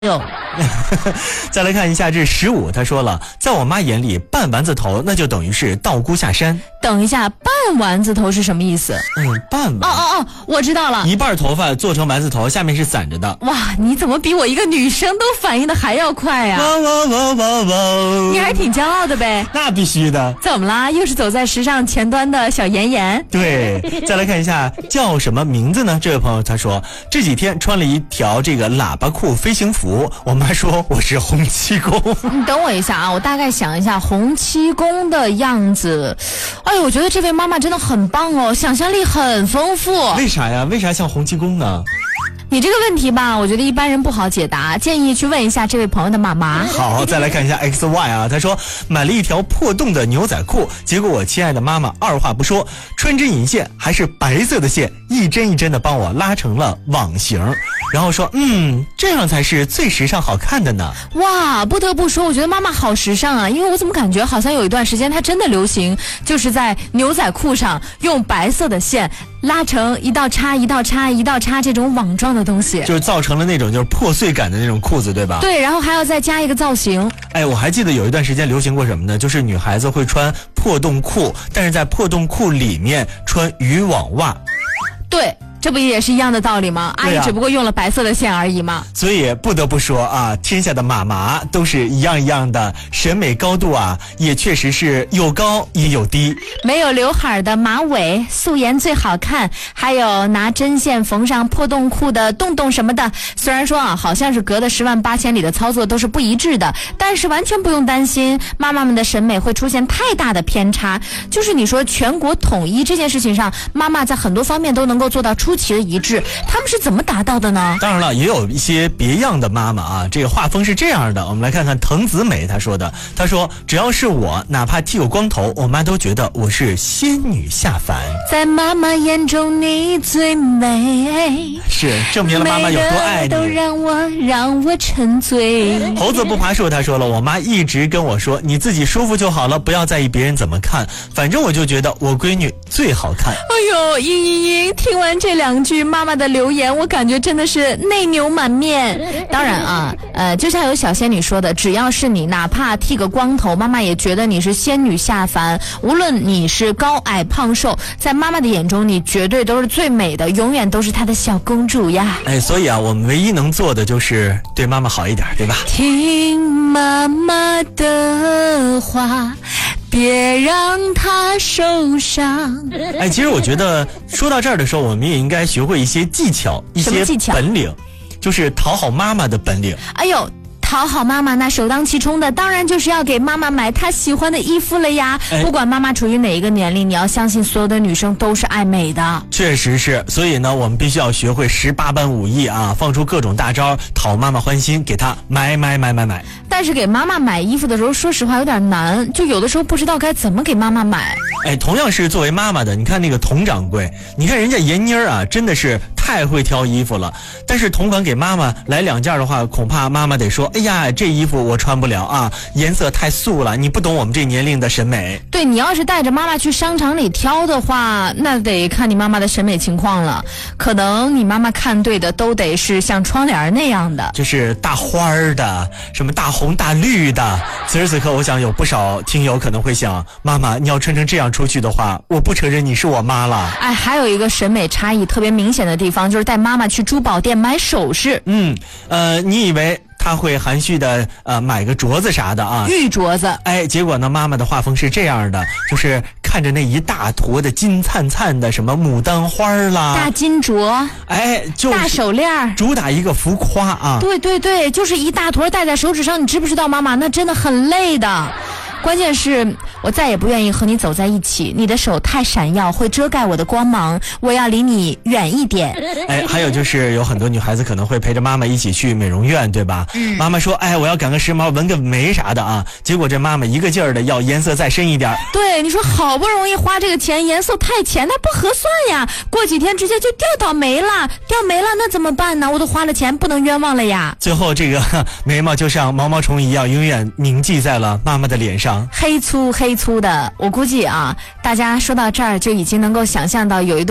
再来看一下这15，他说了，在我妈眼里，半丸子头那就等于是道姑下山。 等一下，半丸子头是什么意思？ 半丸。 哦，我知道了， 一半头发做成丸子头，下面是散着的。 哇，你怎么比我一个女生都反应的还要快呀？你还挺骄傲的呗？ 那必须的。 怎么啦？又是走在时尚前端的小妍妍？ 对，再来看一下叫什么名字呢？这位朋友他说，这几天穿了一条这个喇叭裤飞行服，我妈说我是洪七公。 你等我一下啊，我大概想一下洪七公的样子。哎呦，我觉得这位妈妈真的很棒哦，想象力很丰富。 为啥呀？为啥像洪七公呢？ 你这个问题吧，我觉得一般人不好解答，建议去问一下这位朋友的妈妈。 好，再来看一下 XY 啊，他说买了一条破洞的牛仔裤，结果我亲爱的妈妈二话不说，穿针引线，还是白色的线，一针一针的帮我拉成了网形，然后说这样才是最时尚好看的呢。 哇，不得不说，我觉得妈妈好时尚啊，因为我怎么感觉好像有一段时间它真的流行，就是在牛仔裤上用白色的线拉成一道叉一道叉一道叉这种网状的东西， 就是造成了那种就是破碎感的那种裤子，对吧？ 对，然后还要再加一个造型。 哎，我还记得有一段时间流行过什么呢？就是女孩子会穿破洞裤，但是在破洞裤里面穿渔网袜。 对，这不也是一样的道理吗？阿姨只不过用了白色的线而已嘛。 所以不得不说啊，天下的妈妈都是一样一样的，审美高度啊也确实是有高也有低。 没有刘海的马尾素颜最好看，还有拿针线缝上破洞裤的洞洞什么的，虽然说啊好像是隔的10万8千里的操作都是不一致的，但是完全不用担心妈妈们的审美会出现太大的偏差。就是你说全国统一这件事情上，妈妈在很多方面都能够做到出奇的一致，他们是怎么达到的呢？ 当然了，也有一些别样的妈妈啊，这个画风是这样的，我们来看看滕子美她说的，她说只要是我，哪怕剃个光头，我妈都觉得我是仙女下凡。 在妈妈眼中你最美， 是证明了妈妈有多爱你， 都让我沉醉。 猴子不爬树他说了，我妈一直跟我说，你自己舒服就好了，不要在意别人怎么看，反正我就觉得我闺女最好看。 哎呦，嘤，听完这2句妈妈的留言，我感觉真的是内牛满面。当然啊，就像有小仙女说的，只要是你哪怕剃个光头，妈妈也觉得你是仙女下凡。无论你是高矮胖瘦，在妈妈的眼中你绝对都是最美的，永远都是她的小公主呀。 所以啊，我们唯一能做的就是对妈妈好一点，对吧？ 听妈妈的话，别让她受伤。 其实我觉得说到这儿的时候，我们也应该学会一些技巧，一些本领，就是讨好妈妈的本领。 哎呦，讨好妈妈，那首当其冲的当然就是要给妈妈买她喜欢的衣服了呀。不管妈妈处于哪一个年龄，你要相信所有的女生都是爱美的。 确实是，所以呢，我们必须要学会18般武艺啊，放出各种大招，讨妈妈欢心，给她买。 但是给妈妈买衣服的时候，说实话有点难，就有的时候不知道该怎么给妈妈买。 同样是作为妈妈的，你看那个佟掌柜，你看人家闫妮儿啊，真的是太会挑衣服了。但是同款给妈妈来2件的话，恐怕妈妈得说，哎呀，这衣服我穿不了啊，颜色太素了，你不懂我们这年龄的审美。 对，你要是带着妈妈去商场里挑的话，那得看你妈妈的审美情况了。可能你妈妈看对的都得是像窗帘那样的， 就是大花儿的，什么大红大绿的。此时此刻，我想有不少听友可能会想，妈妈，你要穿成这样出去的话，我不承认你是我妈了。 还有一个审美差异特别明显的地方，就是带妈妈去珠宝店买首饰。 你以为他会含蓄的买个镯子啥的啊， 玉镯子。 结果呢，妈妈的画风是这样的，就是看着那一大坨的金灿灿的什么牡丹花啦， 大金镯， 就是大手链， 主打一个浮夸啊。 对，就是一大坨戴在手指上，你知不知道妈妈那真的很累的。关键是我再也不愿意和你走在一起，你的手太闪耀，会遮盖我的光芒，我要离你远一点。 还有就是有很多女孩子可能会陪着妈妈一起去美容院，对吧？妈妈说，我要赶个时髦，纹个眉啥的啊，结果这妈妈一个劲儿的要颜色再深一点。 对，你说好不容易花这个钱，颜色太浅，那不合算呀，过几天直接就掉眉了，那怎么办呢？我都花了钱，不能冤枉了呀。 最后这个眉毛就像毛毛虫一样，永远凝聚在了妈妈的脸上， 黑粗的。我估计啊，大家说到这儿就已经能够想象到有一段